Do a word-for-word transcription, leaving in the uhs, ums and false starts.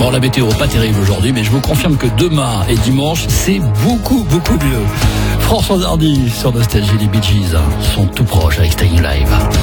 Bon, la météo, pas terrible aujourd'hui, mais je vous confirme que demain et dimanche, c'est beaucoup, beaucoup mieux. François Hardy sur Nostalgie, les Bee Gees sont tout proches avec Staying Live.